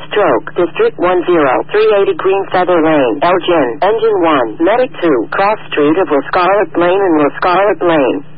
Stroke, District 10, 380 Green Feather Lane, Elgin, Engine 1, Medic 2, Cross Street of La Scarlett Lane and La Scarlett Lane.